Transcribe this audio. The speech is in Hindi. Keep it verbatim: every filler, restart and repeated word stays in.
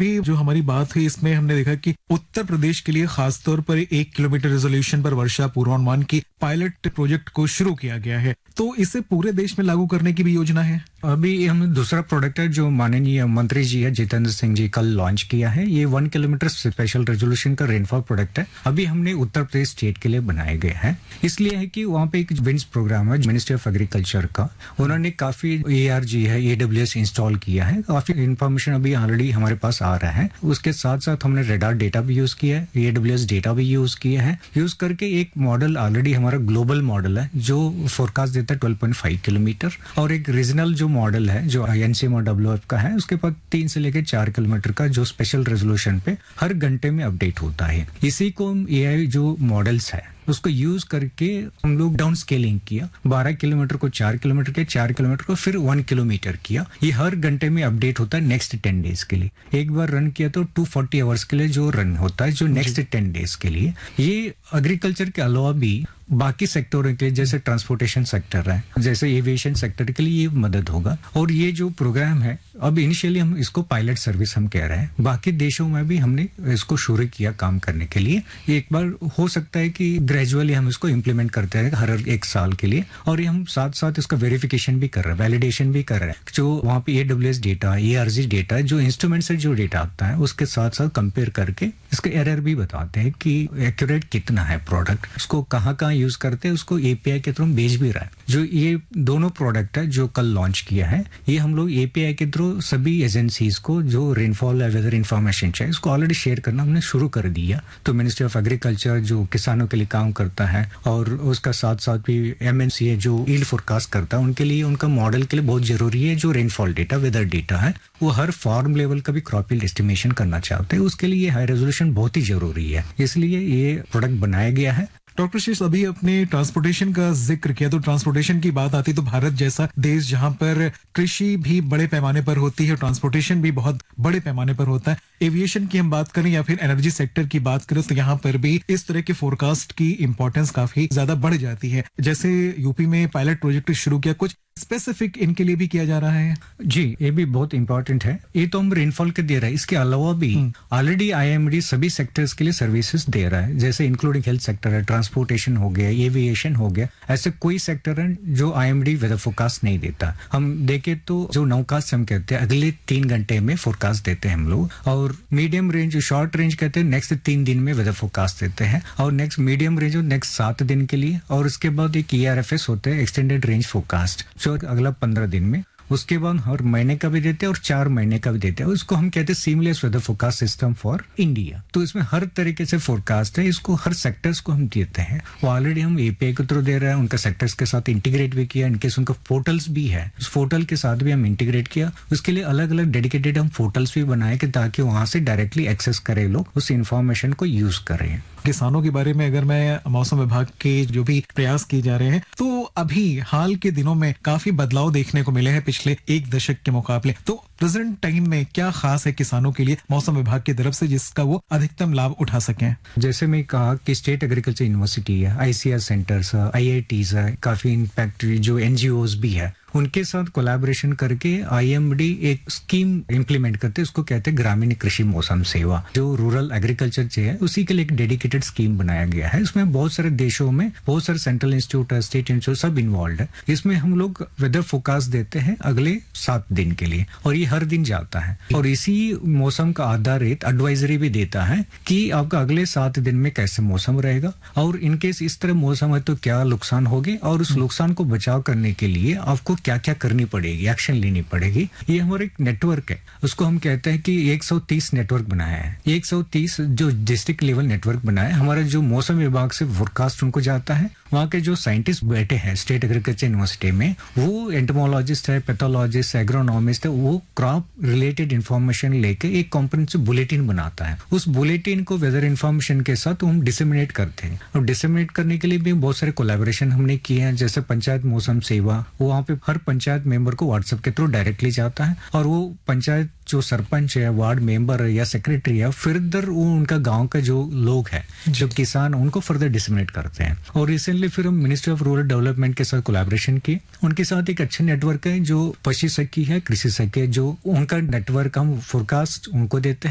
अभी जो हमारी बात हुई इसमें हमने देखा कि उत्तर प्रदेश के लिए खासतौर पर एक किलोमीटर रेजोल्यूशन पर वर्षा पूर्वानुमान की पायलट प्रोजेक्ट को शुरू किया गया है, तो इसे पूरे देश में लागू करने की भी योजना है। अभी हम दूसरा प्रोडक्ट है जो माननीय मंत्री जी है जितेंद्र सिंह जी कल लॉन्च किया है। ये वन किलोमीटर स्पेशल रेजोल्यूशन का रेनफॉल प्रोडक्ट है। अभी हमने उत्तर प्रदेश स्टेट के लिए बनाए गए हैं। इसलिए है कि वहाँ पे एक विंड्स प्रोग्राम है मिनिस्ट्री ऑफ एग्रीकल्चर का, उन्होंने काफी ए आर जी है ए डब्ल्यू एस इंस्टॉल किया है। काफी इन्फॉर्मेशन अभी ऑलरेडी हमारे पास आ रहा है। उसके साथ साथ हमने रेडार डेटा भी यूज किया है, ए डब्ल्यू एस डेटा भी यूज किया है। यूज करके एक मॉडल ऑलरेडी हमारा ग्लोबल मॉडल है जो फोरकास्ट देता है ट्वेल्व पॉइंट फाइव किलोमीटर, और एक रीजनल जो मॉडल है जो एन सी एम और डब्ल्यू एफ का है उसके पास तीन से लेकर चार किलोमीटर का जो स्पेशल रेजोल्यूशन पे हर घंटे में अपडेट होता है। इसी को ए आई जो मॉडल्स है उसको यूज करके हम लोग डाउन स्केलिंग किया, बारह किलोमीटर को चार किलोमीटर के, चार किलोमीटर को फिर वन किलोमीटर किया। ये हर घंटे में अपडेट होता है नेक्स्ट टेन डेज के लिए। एक बार रन किया तो टू फोर्टी आवर्स के लिए जो रन होता है जो नेक्स्ट टेन डेज के लिए। ये एग्रीकल्चर के अलावा भी बाकी सेक्टरों के लिए जैसे ट्रांसपोर्टेशन सेक्टर है, जैसे एविएशन सेक्टर के लिए ये मदद होगा। और ये जो प्रोग्राम है अब इनिशियली हम इसको पायलट सर्विस हम कह रहे हैं, बाकी देशों में भी हमने इसको शुरू किया काम करने के लिए। एक बार हो सकता है कि ग्रेजुअली हम इसको इम्प्लीमेंट करते हैं हर एक साल के लिए, और ये हम साथ साथ इसका वेरिफिकेशन भी कर रहे हैं, वैलिडेशन भी कर रहे हैं। जो वहाँ पे A W S data, A R G data, जो इंस्ट्रूमेंट से जो डेटा आता है उसके साथ साथ कंपेयर करके इसके एरर भी बताते हैं कि एक्यूरेट कितना है प्रोडक्ट, उसको कहाँ कहाँ यूज करते हैं, उसको एपीआई के थ्रू भेज भी रहा है। जो ये दोनों प्रोडक्ट है जो कल लॉन्च किया है, ये हम लोग एपीआई के थ्रू सभी एजेंसीज को जो रेनफॉल वेदर इन्फॉर्मेशन चाहिए उसको ऑलरेडी शेयर करना हमने शुरू कर दिया। तो मिनिस्ट्री ऑफ एग्रीकल्चर जो किसानों के लिए काम करता है और उसका साथ साथ भी एमएनसी है जो यील्ड फोरकास्ट करता है, उनके लिए उनका मॉडल के लिए बहुत जरूरी है जो रेनफॉल डेटा वेदर डेटा है। वो हर फार्म लेवल का भी क्रॉप यील्ड एस्टिमेशन करना चाहते हैं, उसके लिए हाई रेजोल्यूशन बहुत ही जरूरी है, इसलिए ये प्रोडक्ट बनाया गया है। डॉक्टर शेष, अभी अपने ट्रांसपोर्टेशन का जिक्र किया, तो ट्रांसपोर्टेशन की बात आती तो भारत जैसा देश जहां पर कृषि भी बड़े पैमाने पर होती है, ट्रांसपोर्टेशन भी बहुत बड़े पैमाने पर होता है, एविएशन की हम बात करें या फिर एनर्जी सेक्टर की बात करें तो यहाँ पर भी इस तरह के फोरकास्ट की इंपॉर्टेंस काफी ज्यादा बढ़ जाती है। जैसे यूपी में पायलट प्रोजेक्ट शुरू किया, कुछ स्पेसिफिक इनके लिए भी किया जा रहा है? जी, ये भी बहुत इंपॉर्टेंट है। ये तो हम रेनफॉल के दे रहे हैं, इसके अलावा भी ऑलरेडी आईएमडी सभी सेक्टर्स के लिए सर्विसेज दे रहा है, जैसे इंक्लूडिंग हेल्थ सेक्टर है, ट्रांसपोर्टेशन हो गया, एविएशन हो गया। ऐसे कोई सेक्टर है जो आईएमडी वेदर फोरकास्ट नहीं देता। हम देखे तो जो नौकास्ट हम कहते हैं अगले तीन घंटे में फोरकास्ट देते हैं हम लोग, और मीडियम रेंज शॉर्ट रेंज कहते हैं नेक्स्ट तीन दिन में वेदर फोरकास्ट देते हैं, और नेक्स्ट मीडियम रेंज नेक्स्ट सात दिन के लिए, और उसके बाद एक ई आर एफ एस होते हैं एक्सटेंडेड रेंज फोरकास्ट जो अगला पंद्रह दिन में, उसके बाद हर महीने का भी देते हैं और चार महीने का भी देते हैं। उसको हम कहते हैं seamless weather forecast system for India. तो इसमें हर तरीके से फोरकास्ट है, इसको हर सेक्टर्स को हम देते हैं। वो ऑलरेडी हम एपीआई के थ्रू दे रहे हैं, उनका सेक्टर्स के साथ इंटीग्रेट भी किया, इनकेस उनका पोर्टल्स भी है, उस पोर्टल के साथ भी हम इंटीग्रेट किया। उसके लिए अलग अलग डेडिकेटेड हम पोर्टल्स भी बनाए कि ताकि वहां से डायरेक्टली एक्सेस करे लोग, उस इंफॉर्मेशन को यूज करें। किसानों के बारे में अगर मैं मौसम विभाग के जो भी प्रयास किए जा रहे हैं, तो अभी हाल के दिनों में काफी बदलाव देखने को मिले हैं पिछले एक दशक के मुकाबले। तो प्रेजेंट टाइम में क्या खास है किसानों के लिए मौसम विभाग की तरफ से जिसका वो अधिकतम लाभ उठा सकें? जैसे मैं कहा कि स्टेट एग्रीकल्चर यूनिवर्सिटी है, आईसीआर सेंटर्स है, आईआईटीज है, काफी इम्पैक्ट जो एनजीओज भी है, उनके साथ कोलैबोरेशन करके आईएमडी एक स्कीम इंप्लीमेंट करते हैं, उसको कहते हैं ग्रामीण कृषि मौसम सेवा। जो रूरल एग्रीकल्चर चाहिए उसी के लिए एक डेडिकेटेड स्कीम बनाया गया है। इसमें बहुत सारे देशों में बहुत सारे सेंट्रल इंस्टीट्यूट है, स्टेट इंस्टीट्यूट सब इन्वॉल्व है। इसमें हम लोग वेदर फोरकास्ट देते हैं अगले सात दिन के लिए, और ये हर दिन जाता है, और इसी मौसम का आधारित एडवाइजरी भी देता है कि आपका अगले सात दिन में कैसे मौसम रहेगा, और इनकेस इस तरह मौसम है तो क्या नुकसान होगी, और उस नुकसान को बचाव करने के लिए आपको क्या क्या करनी पड़ेगी, एक्शन लेनी पड़ेगी। ये हमारा एक नेटवर्क है, उसको हम कहते हैं कि एक सौ तीस नेटवर्क बनाया है। एक सौ तीस जो डिस्ट्रिक्ट लेवल नेटवर्क बनाया है, हमारा जो मौसम विभाग से फोरकास्ट उनको जाता है, वहाँ के जो साइंटिस्ट बैठे हैं स्टेट एग्रीकल्चर यूनिवर्सिटी में, वो एंटोमोलॉजिस्ट है, पैथोलॉजिस्ट, एग्रोनॉमिस्ट है, वो क्रॉप रिलेटेड इन्फॉर्मेशन लेके एक कॉम्प्रिहेंसिव बुलेटिन बनाता है। उस बुलेटिन को वेदर इन्फॉर्मेशन के साथ हम डिसेमिनेट करते हैं, और डिसेमिनेट करने के लिए भी बहुत सारे कोलैबोरेशन हमने किए हैं, जैसे पंचायत मौसम सेवा, वहाँ पे हर पंचायत मेंबर को व्हाट्सएप के थ्रू डायरेक्टली जाता है, और वो पंचायत जो सरपंच है, वार्ड मेंबर है या सेक्रेटरी है, फर्दर वो उनका गांव का जो लोग है, जो किसान, उनको फर्दर डिसमिनेट करते हैं। और रिसेंटली फिर हम मिनिस्ट्री ऑफ रूरल डेवलपमेंट के साथ कोलैबोरेशन किए, उनके साथ एक अच्छे नेटवर्क है जो पशु सखी है, कृषि सखी है, जो उनका नेटवर्क हम फोरकास्ट उनको देते हैं।